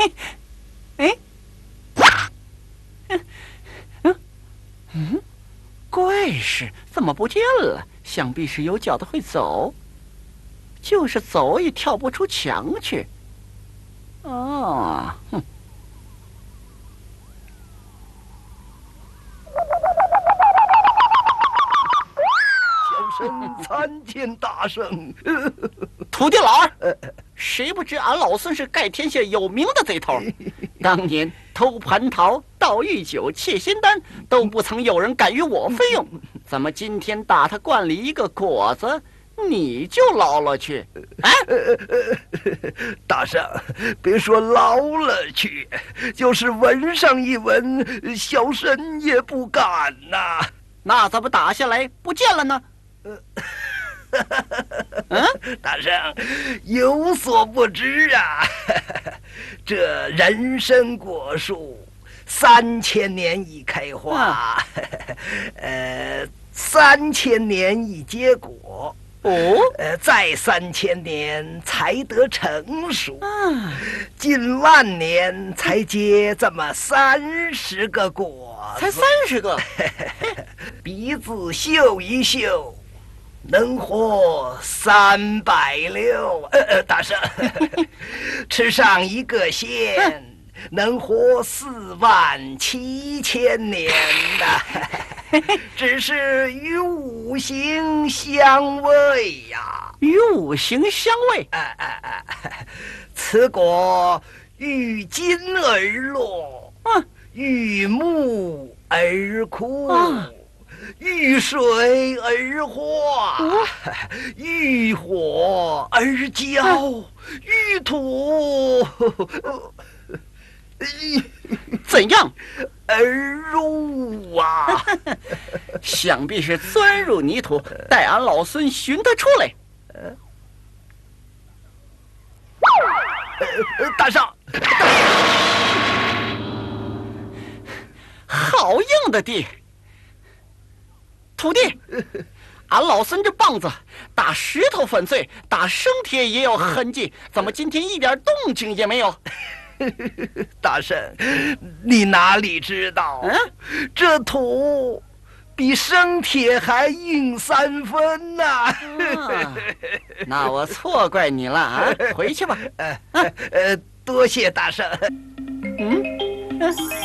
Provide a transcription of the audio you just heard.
哎，怪事怎么不见了？想必是有脚的会走，就是走也跳不出墙去。哦，哼。 小生参见大圣。 土地老二，谁不知俺老孙是盖天下有名的贼头？当年偷蟠桃、盗玉酒、窃仙丹，都不曾有人敢与我费用。怎么今天打他罐里一个果子，你就捞了去？啊！ 大圣，别说捞了去，就是闻上一闻，小生也不敢呐。 那怎么打下来不见了呢？ 大圣有所不知啊，这人参果树3000年一开花，3000年一结果，再3000年才得成熟，近万年才结这么30个果子， 才30个， 鼻子嗅一嗅。能活360，大圣，吃上一个仙，能活47000年呐，只是与五行相违呀。 与五行相违。 此果遇金而落，遇木而枯。遇水而化，遇火而焦，遇土怎样而入啊？ 想必是钻入泥土，待俺老孙寻他出来。 大圣， 好硬的地！土地，俺老孙这棒子打石头粉碎，打生铁也有痕迹，怎么今天一点动静也没有？ 大圣，你哪里知道？这土比生铁还硬3分呐！ 那我错怪你了啊！回去吧。 多谢大圣。